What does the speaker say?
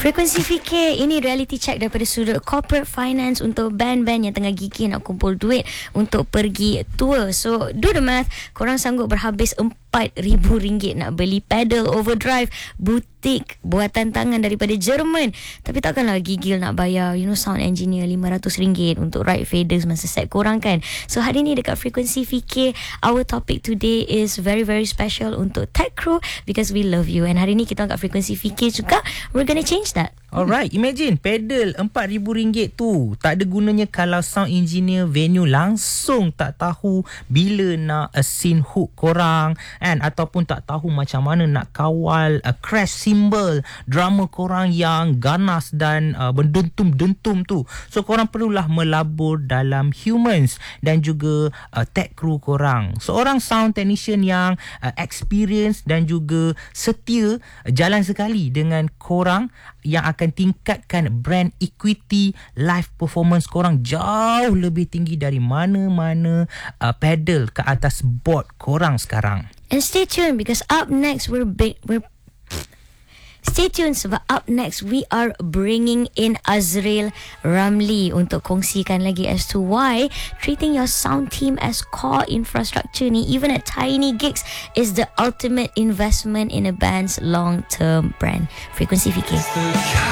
Frekuensi Fikir, ini reality check daripada sudut corporate finance untuk band-band yang tengah gigih nak kumpul duit untuk pergi tour. So, do the math. Korang sanggup berhabis RM4,000 nak beli pedal overdrive butik buatan tangan daripada Jerman. Tapi takkanlah gigil nak bayar, sound engineer RM500 untuk ride faders masa set korang kan. So, hari ni dekat Frekuensi Fikir, our topic today is very, very special untuk Tech Crew because we love you. And hari ni kita kat Frekuensi Fikir juga, we're gonna change that. Alright, imagine pedal RM4,000 tu tak ada gunanya kalau sound engineer venue langsung tak tahu bila nak scene hook korang kan, ataupun tak tahu macam mana nak kawal crash cymbal drama korang yang ganas dan berdentum-dentum tu. So korang perlulah melabur dalam humans dan juga tech crew korang. Seorang sound technician yang experience dan juga setia jalan sekali dengan korang yang akan tingkatkan brand equity live performance korang jauh lebih tinggi dari mana-mana pedal ke atas board korang sekarang. And stay tuned because up next Stay tuned sebab up next we are bringing in Azril Ramli untuk kongsikan lagi as to why treating your sound team as core infrastructure ni, even at tiny gigs, is the ultimate investment in a band's long-term brand. Frekuensi Fikir.